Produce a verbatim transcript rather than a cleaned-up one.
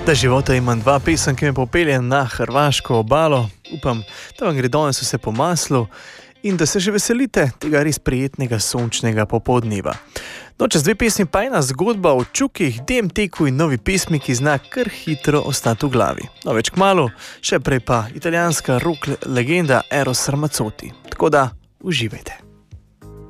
Da života imam dva pesem, ki me popelje na hrvaško obalo. Upam, da vam gre danes vse po maslu in da se že veselite tega res prijetnega sončnega popoldneva. No, čez dve pesmi pa ena zgodba o čukih, D M T-ku in novi pesmi, ki zna kar hitro ostati v glavi. No, več kmalu, še prej pa italijanska rock legenda Eros Ramazzotti. Tako da, uživajte.